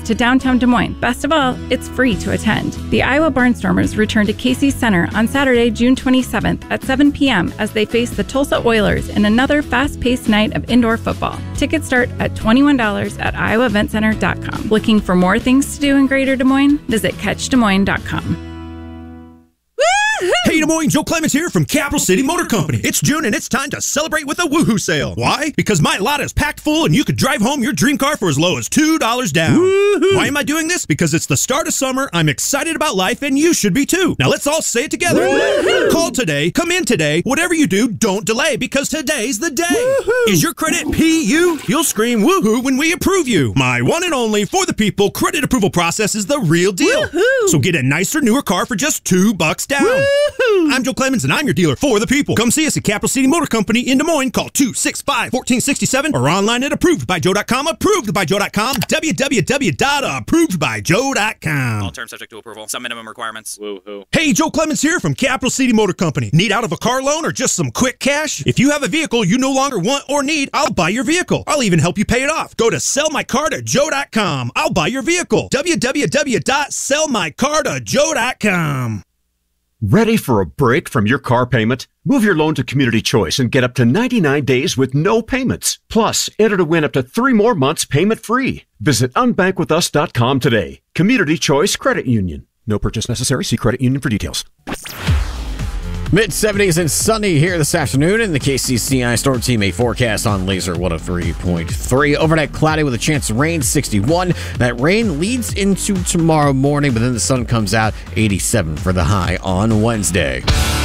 to downtown Des Moines. Best of all, it's free to attend. The Iowa Barnstormers return to Casey's Center on Saturday, June 27th at 7 p.m. as they face the Tulsa Oilers in another fast-paced night of indoor football. Tickets start at $21 at iowaeventcenter.com. Looking for more things to do in Greater Des Moines? Visit catchdesmoines.com. Hey Des Moines, Joe Clemens here from Capital City Motor Company. It's June and it's time to celebrate with a woohoo sale. Why? Because my lot is packed full and you could drive home your dream car for as low as $2 down. Woohoo! Why am I doing this? Because it's the start of summer, I'm excited about life, and you should be too. Now let's all say it together. Woohoo! Call today, come in today, whatever you do, don't delay because today's the day. Woohoo! Is your credit PU? You'll scream woohoo when we approve you. My one and only for the people credit approval process is the real deal. Woohoo! So get a nicer, newer car for just $2 down. Woohoo! I'm Joe Clemens, and I'm your dealer for the people. Come see us at Capital City Motor Company in Des Moines. Call 265-1467 or online at approvedbyjoe.com. Approvedbyjoe.com. www.approvedbyjoe.com. All terms subject to approval. Some minimum requirements. Woohoo. Hey, Joe Clemens here from Capital City Motor Company. Need out of a car loan or just some quick cash? If you have a vehicle you no longer want or need, I'll buy your vehicle. I'll even help you pay it off. Go to sellmycartojoe.com. I'll buy your vehicle. www.sellmycartojoe.com. Ready for a break from your car payment? Move your loan to Community Choice and get up to 99 days with no payments. Plus, enter to win up to 3 more months payment-free. Visit unbankwithus.com today. Community Choice Credit Union. No purchase necessary. See credit union for details. Mid-70s and sunny here this afternoon in the KCCI Storm Team 8 forecast on Laser 103.3. Overnight cloudy with a chance of rain, 61. That rain leads into tomorrow morning, but then the sun comes out, 87 for the high on Wednesday.